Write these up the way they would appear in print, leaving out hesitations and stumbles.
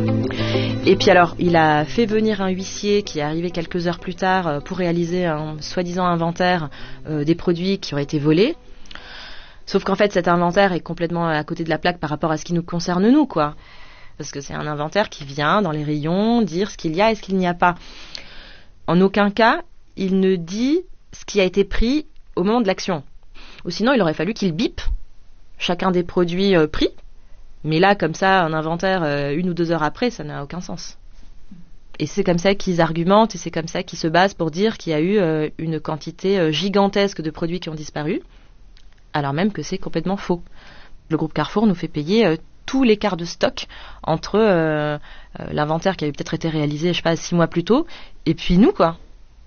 Et puis alors, il a fait venir un huissier qui est arrivé quelques heures plus tard pour réaliser un soi-disant inventaire des produits qui auraient été volés. Sauf qu'en fait, cet inventaire est complètement à côté de la plaque par rapport à ce qui nous concerne nous, quoi. Parce que c'est un inventaire qui vient dans les rayons dire ce qu'il y a et ce qu'il n'y a pas. En aucun cas, il ne dit ce qui a été pris au moment de l'action. Ou sinon, il aurait fallu qu'il bip chacun des produits pris. Mais là, comme ça, un inventaire 1 ou 2 heures après, ça n'a aucun sens. Et c'est comme ça qu'ils argumentent et c'est comme ça qu'ils se basent pour dire qu'il y a eu une quantité gigantesque de produits qui ont disparu, alors même que c'est complètement faux. Le groupe Carrefour nous fait payer tout l'écart de stock entre l'inventaire qui avait peut-être été réalisé, je sais pas, 6 mois plus tôt, et puis nous, quoi.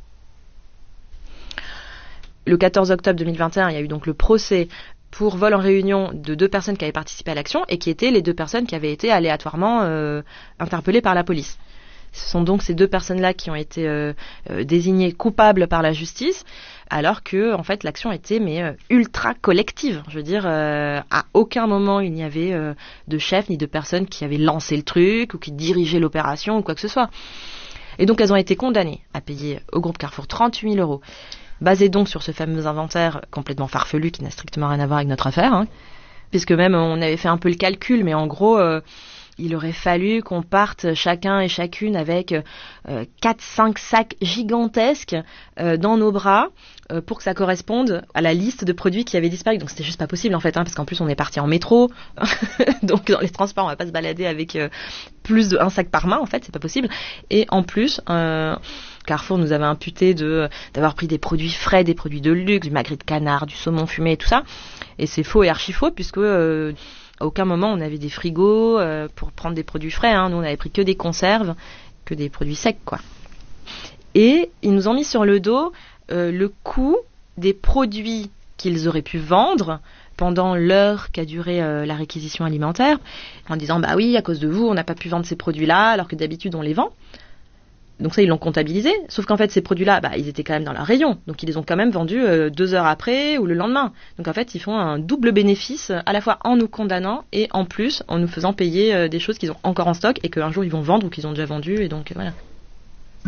Le 14 octobre 2021, il y a eu donc le procès pour vol en réunion de 2 personnes qui avaient participé à l'action et qui étaient les 2 personnes qui avaient été aléatoirement interpellées par la police. Ce sont donc ces 2 personnes-là qui ont été désignées coupables par la justice, alors que en fait l'action était ultra collective. Je veux dire, à aucun moment il n'y avait de chef ni de personne qui avait lancé le truc ou qui dirigeait l'opération ou quoi que ce soit. Et donc elles ont été condamnées à payer au groupe Carrefour 38 000 €. Basé donc sur ce fameux inventaire complètement farfelu qui n'a strictement rien à voir avec notre affaire, hein, puisque même on avait fait un peu le calcul, mais en gros, il aurait fallu qu'on parte chacun et chacune avec 4-5 sacs gigantesques dans nos bras pour que ça corresponde à la liste de produits qui avaient disparu. Donc c'était juste pas possible en fait, hein, parce qu'en plus on est parti en métro, donc dans les transports on va pas se balader avec plus d'1 sac par main en fait, c'est pas possible. Et en plus, Carrefour nous avait imputé d'avoir pris des produits frais, des produits de luxe, du magret de canard, du saumon fumé et tout ça. Et c'est faux et archi faux puisque à aucun moment on avait des frigos pour prendre des produits frais. Hein. Nous on avait pris que des conserves, que des produits secs, quoi. Et ils nous ont mis sur le dos le coût des produits qu'ils auraient pu vendre pendant l'heure qu'a duré la réquisition alimentaire, en disant bah oui, à cause de vous on n'a pas pu vendre ces produits-là alors que d'habitude on les vend. Donc ça, ils l'ont comptabilisé. Sauf qu'en fait, ces produits-là, ils étaient quand même dans leur rayon. Donc ils les ont quand même vendus 2 heures après ou le lendemain. Donc en fait, ils font un double bénéfice, à la fois en nous condamnant et en plus en nous faisant payer des choses qu'ils ont encore en stock et qu'un jour ils vont vendre ou qu'ils ont déjà vendu. Et donc voilà.